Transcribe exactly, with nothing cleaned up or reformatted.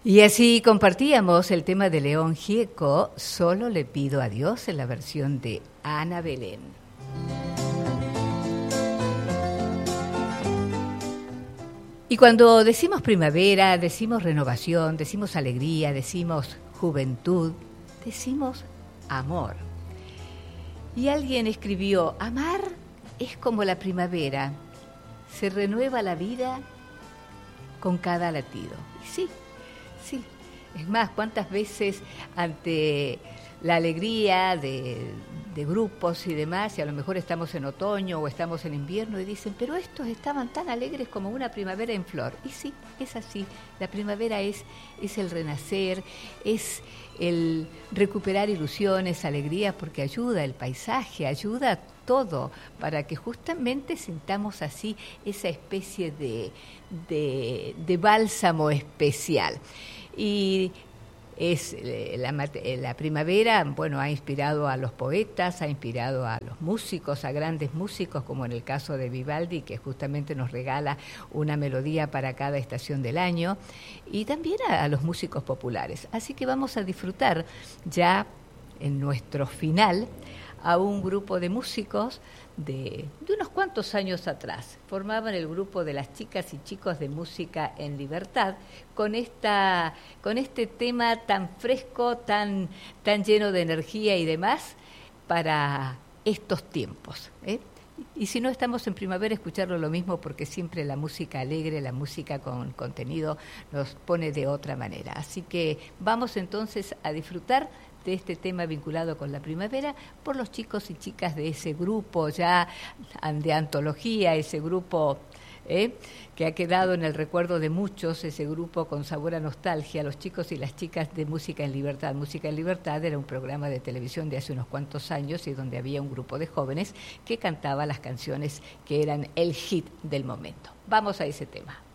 Y así compartíamos el tema de León Gieco, Solo le pido a Dios, en la versión de Ana Belén. Y cuando decimos primavera, decimos renovación, decimos alegría, decimos juventud, decimos amor. Y alguien escribió, amar es como la primavera, se renueva la vida con cada latido. Y sí, sí. Es más, ¿cuántas veces ante la alegría de, de grupos y demás, y a lo mejor estamos en otoño o estamos en invierno, y dicen, pero estos estaban tan alegres como una primavera en flor? Y sí, es así. La primavera es, es el renacer, es el recuperar ilusiones, alegría, porque ayuda el paisaje, ayuda todo, para que justamente sintamos así esa especie de, de, de bálsamo especial. Y es la, la primavera, bueno, ha inspirado a los poetas, ha inspirado a los músicos, a grandes músicos, como en el caso de Vivaldi, que justamente nos regala una melodía para cada estación del año, y también a, a los músicos populares. Así que vamos a disfrutar ya en nuestro final a un grupo de músicos de, de unos cuantos años atrás. Formaban el grupo de las chicas y chicos de Música en Libertad, con esta, con este tema tan fresco, tan, tan lleno de energía y demás para estos tiempos, ¿eh? Y si no estamos en primavera, escucharlo lo mismo, porque siempre la música alegre, la música con contenido nos pone de otra manera. Así que vamos entonces a disfrutar de este tema vinculado con la primavera por los chicos y chicas de ese grupo ya de antología, ese grupo ¿eh? que ha quedado en el recuerdo de muchos, ese grupo con sabor a nostalgia, los chicos y las chicas de Música en Libertad. Música en Libertad era un programa de televisión de hace unos cuantos años y donde había un grupo de jóvenes que cantaba las canciones que eran el hit del momento. Vamos a ese tema.